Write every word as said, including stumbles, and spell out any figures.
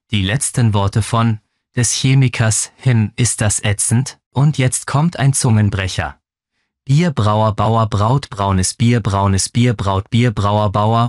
Die letzten Worte von des Chemikers, hm, ist das ätzend? Und jetzt kommt ein Zungenbrecher. Bierbrauer Bauer braut braunes Bier braunes Bier braut Bier Brauer Bauer